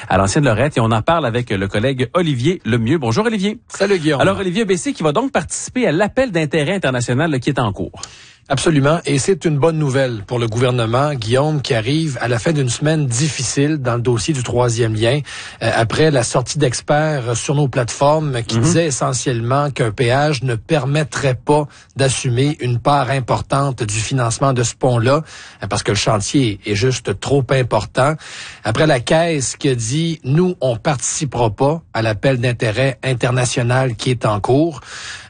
à l'ancienne Lorette. Et on en parle avec le collègue Olivier Lemieux. Bonjour Olivier. Salut Guillaume. Alors Olivier, EBC qui va donc participer à l'appel d'intérêt international qui est en cours. Absolument. Et c'est une bonne nouvelle pour le gouvernement, Guillaume, qui arrive à la fin d'une semaine difficile dans le dossier du troisième lien, après la sortie d'experts sur nos plateformes qui disaient essentiellement qu'un péage ne permettrait pas d'assumer une part importante du financement de ce pont-là, parce que le chantier est juste trop important. Après la Caisse qui a dit, nous, on participera pas à l'appel d'intérêt international qui est en cours.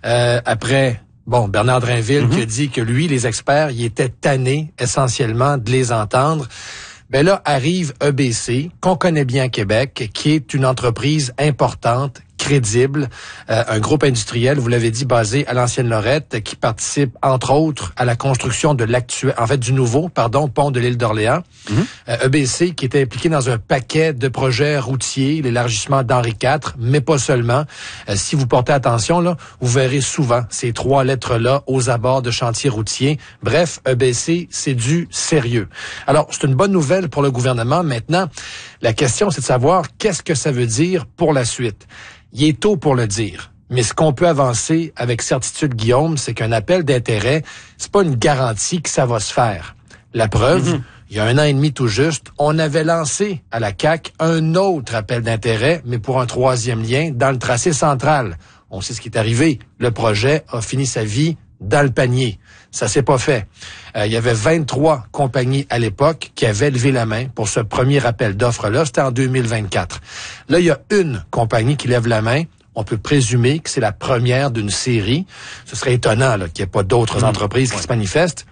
Bernard Drinville qui a dit que lui, les experts, ils étaient tannés essentiellement de les entendre. Ben là, arrive EBC, qu'on connaît bien à Québec, qui est une entreprise importante, crédible, un groupe industriel, vous l'avez dit, basé à l'ancienne Lorette, qui participe, entre autres, à la construction de du nouveau pont de l'île d'Orléans. EBC, qui était impliqué dans un paquet de projets routiers, l'élargissement d'Henri IV, mais pas seulement. Si vous portez attention, là, vous verrez souvent ces trois lettres-là aux abords de chantiers routiers. Bref, EBC, c'est du sérieux. Alors, c'est une bonne nouvelle pour le gouvernement. Maintenant, la question, c'est de savoir qu'est-ce que ça veut dire pour la suite. Il est tôt pour le dire, mais ce qu'on peut avancer avec certitude, Guillaume, c'est qu'un appel d'intérêt, c'est pas une garantie que ça va se faire. La preuve, il y a 1 an et demi tout juste, on avait lancé à la CAQ un autre appel d'intérêt, mais pour un troisième lien dans le tracé central. On sait ce qui est arrivé. Le projet a fini sa vie dans le panier. Ça s'est pas fait. Il y avait 23 compagnies à l'époque qui avaient levé la main pour ce premier appel d'offres-là. C'était en 2024. Là, il y a une compagnie qui lève la main. On peut présumer que c'est la première d'une série. Ce serait étonnant qu'il n'y ait pas d'autres entreprises qui se manifestent.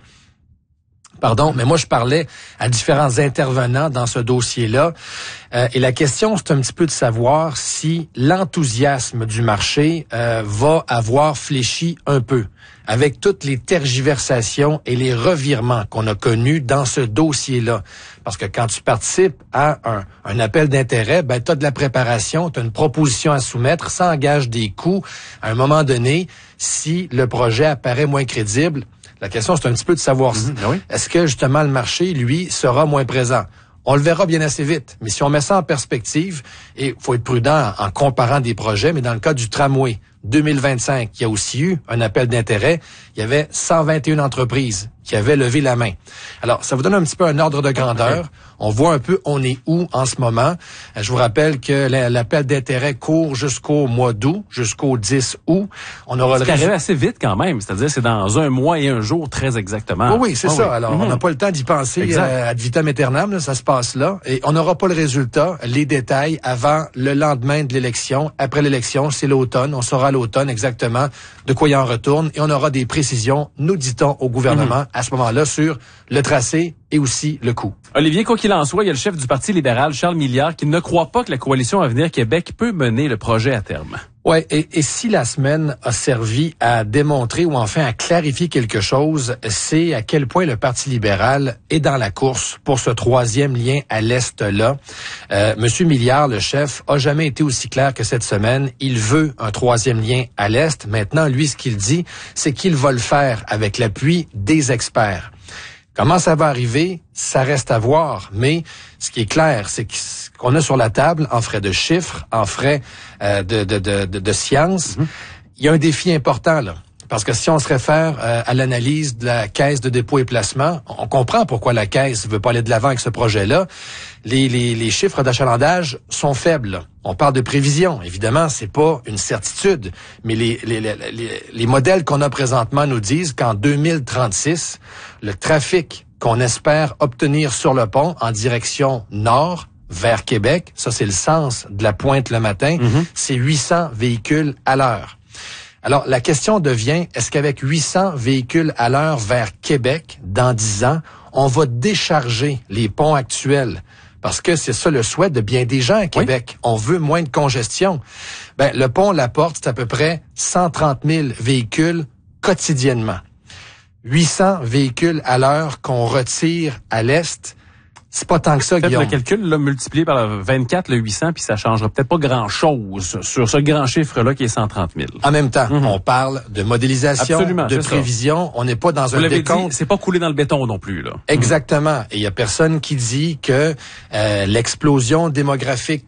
Mais moi, je parlais à différents intervenants dans ce dossier-là. Et la question, c'est un petit peu de savoir si l'enthousiasme du marché va avoir fléchi un peu avec toutes les tergiversations et les revirements qu'on a connus dans ce dossier-là. Parce que quand tu participes à un appel d'intérêt, tu as de la préparation, tu as une proposition à soumettre, ça engage des coûts. À un moment donné, si le projet apparaît moins crédible, la question, c'est un petit peu de savoir est-ce que, justement, le marché, lui, sera moins présent. On le verra bien assez vite. Mais si on met ça en perspective, et faut être prudent en comparant des projets, mais dans le cas du tramway 2025, il y a aussi eu un appel d'intérêt. Il y avait 121 entreprises qui avaient levé la main. Alors, ça vous donne un petit peu un ordre de grandeur. On voit un peu on est où en ce moment. Je vous rappelle que l'appel d'intérêt court jusqu'au mois d'août, jusqu'au 10 août. On aura c'est arrivé assez vite quand même. C'est-à-dire, c'est dans 1 mois et 1 jour, très exactement. Oui, c'est ça. Alors, on n'a pas le temps d'y penser ad vitam aeternam. Là, ça se passe là. Et on n'aura pas le résultat, les détails, avant le lendemain de l'élection. Après l'élection, c'est l'automne. On saura à l'automne exactement de quoi il en retourne. Et on aura des précisions, nous dit-on, au gouvernement à ce moment-là sur le tracé et aussi le coût. Olivier, quoi qu'il en soit, il y a le chef du Parti libéral, Charles Milliard, qui ne croit pas que la coalition Avenir Québec peut mener le projet à terme. Ouais, et si la semaine a servi à démontrer ou enfin à clarifier quelque chose, c'est à quel point le Parti libéral est dans la course pour ce troisième lien à l'Est-là. Monsieur Milliard, le chef, a jamais été aussi clair que cette semaine. Il veut un troisième lien à l'Est. Maintenant, lui, ce qu'il dit, c'est qu'il va le faire avec l'appui des experts. Comment ça va arriver, ça reste à voir. Mais ce qui est clair, c'est qu'on a sur la table, en frais de chiffres, en frais de science, il y a un défi important là. Parce que si on se réfère à l'analyse de la Caisse de dépôt et placement, on comprend pourquoi la Caisse veut pas aller de l'avant avec ce projet-là. Les chiffres d'achalandage sont faibles. On parle de prévision. Évidemment, c'est pas une certitude. Mais les modèles qu'on a présentement nous disent qu'en 2036, le trafic qu'on espère obtenir sur le pont en direction nord vers Québec, ça c'est le sens de la pointe le matin, c'est 800 véhicules à l'heure. Alors, la question devient, est-ce qu'avec 800 véhicules à l'heure vers Québec, dans 10 ans, on va décharger les ponts actuels? Parce que c'est ça le souhait de bien des gens à Québec. Oui. On veut moins de congestion. Le pont La Porte, c'est à peu près 130 000 véhicules quotidiennement. 800 véhicules à l'heure qu'on retire à l'est. C'est pas tant que ça, Guillaume. Le calcul, là, multiplié par 24, le 800, puis ça changera peut-être pas grand-chose sur ce grand chiffre-là qui est 130 000. En même temps, on parle de modélisation, de prévision. On n'est pas dans un décompte. C'est pas coulé dans le béton non plus, là. Exactement. Et il y a personne qui dit que l'explosion démographique